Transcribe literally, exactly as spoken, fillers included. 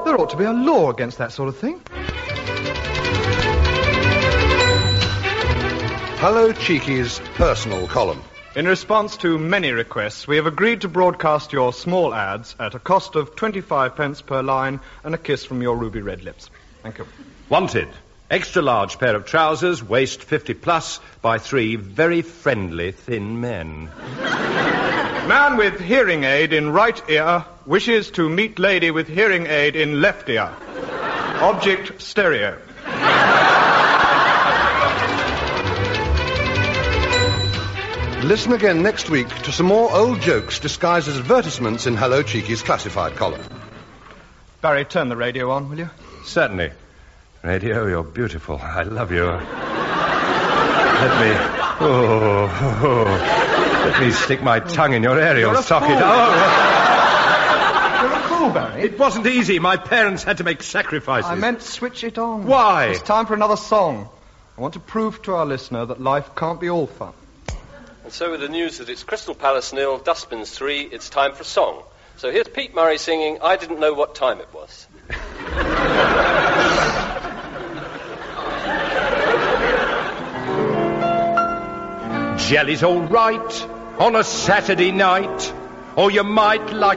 There ought to be a law against that sort of thing. Hello Cheeky's personal column. In response to many requests, we have agreed to broadcast your small ads at a cost of twenty-five pence per line and a kiss from your ruby red lips. Thank you. Wanted. Extra large pair of trousers, waist fifty plus, by three very friendly thin men. Man with hearing aid in right ear wishes to meet lady with hearing aid in left ear. Object stereo. Listen again next week to some more old jokes disguised as advertisements in Hello Cheeky's classified column. Barry, turn the radio on, will you? Certainly. Radio, you're beautiful. I love you. Let me... Oh, oh, let me stick my tongue in your aerial You're a socket. fool. Oh. You're a fool, Barry. It wasn't easy. My parents had to make sacrifices. I meant switch it on. Why? It's time for another song. I want to prove to our listener that life can't be all fun. And so with the news that it's Crystal Palace nil, Dustbins three, it's time for a song. So here's Pete Murray singing I Didn't Know What Time It Was. Jelly's all right on a Saturday night, or you might like